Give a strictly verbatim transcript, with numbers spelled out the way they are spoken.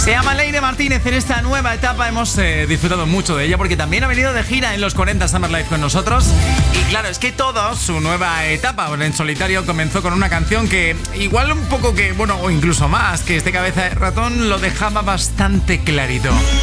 Se llama Leire Martínez. En esta nueva etapa hemos eh, disfrutado mucho de ella porque también ha venido de gira en los cuarenta Summer Live con nosotros. Y claro, es que todo, su nueva etapa en solitario comenzó con una canción que igual un poco que, bueno, o incluso más, que este Cabeza de Ratón lo dejaba bastante clarito.